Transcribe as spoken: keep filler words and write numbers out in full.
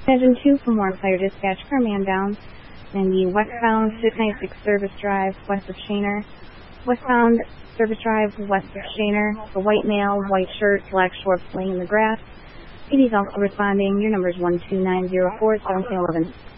Engine two for more fire dispatch for man down. And the westbound six ninety-six Service Drive, west of Shaner. Westbound Service Drive, west of Shaner. The white male, white shirt, black shorts laying in the grass. It is also responding. Your number is one two nine zero four seven eleven.